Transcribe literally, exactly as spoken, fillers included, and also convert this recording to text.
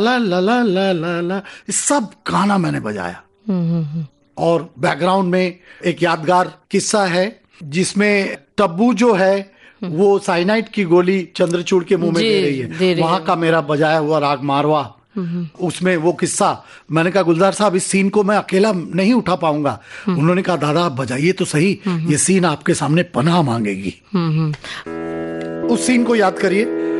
ला ला ला ला ला ला ये सब गाना मैंने बजाया। और बैकग्राउंड में एक यादगार किस्सा है जिसमें तब्बू जो है वो साइनाइड की गोली चंद्रचूड़ के मुंह में दे रही है, वहां का मेरा बजाया हुआ राग मारवा, उसमें वो किस्सा। मैंने कहा गुलजार साहब इस सीन को मैं अकेला नहीं उठा पाऊंगा। उन्होंने कहा दादा आप बजाइए तो सही, ये सीन आपके सामने पनाह मांगेगी। उस सीन को याद करिए।